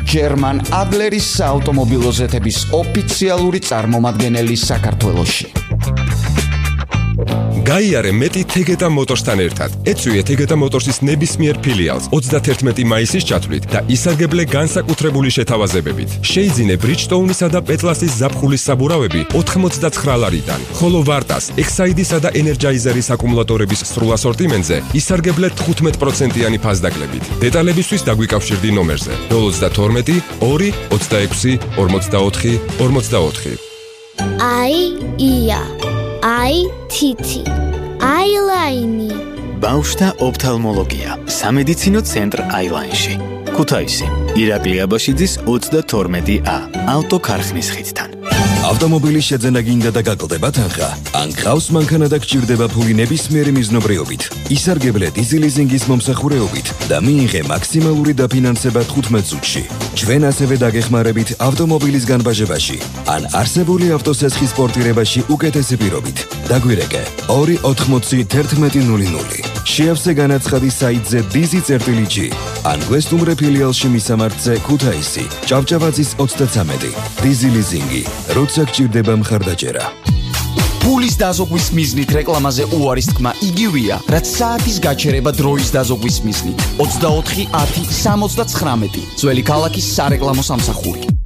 ჯერმან ადლერის საავტომობილო ზეთების ოფიციალური წარმომადგენელი საქართველოში. გაიარე მეტი თეგეტა მოტორსთან ერთად. ეწვიეთ თეგეტა მოტორსის ნებისმიერ ფილიალს 31 მაისის ჩათვლით და ისარგებლე განსაკუთრებული შეთავაზებებით. შეიძინე ბრიჯტოუნისა და პეტლასის ზაფხულის საბურავები 99 ლარიდან, ხოლო ვარტას, ექსაიდისა და ენერჯაიზერის აკუმულატორების სრულ ასორტიმენტზე ისარგებლე 15%-იანი ფასდაკლებით. დეტალებისთვის დაგვიკავშირდი ნომერზე 032 2 26 44 44. ია თითი აილაინი ბავშვთა ოფთალმოლოგია სამედიცინო ცენტრ აილაინში ქუთაისი ირაკლი აბაშიძის 32A ავტოქარხნის ხიდთან ავტომობილის შეძენა გინდა და გაკლდება თანხა ან გყავს მანქანა და გჭირდება ფული ნებისმიერი მიზნობრიობით ისარგებლე დიზელიზინგის მომსახურეობით და მიიღე მაქსიმალური დაფინანსება 15 წუთში ჩვენ ასევე დაგეხმარებით ავტომობილის განბაჟებაში ან არსებული ავტოსესხის პორტირებაში უკეთესი პირობით დაგვირეკე 2801100 შეავსე განაცხადი საიტზე dizi.g ან გვესტუმრე ფილიალში მისამართზე ქუთაისი ჭავჭავაძის 33 დიზელიზინგი როცა გჭირდება მხარდაჭერა ფულის დაზოგვის მიზნით რეკლამაზე უარის თქმა იგივეა, რაც საათის გაჩერება დროის დაზოგვის მიზნით. 24 10 69 ძველი ქალაქის სარეკლამო სამსახური.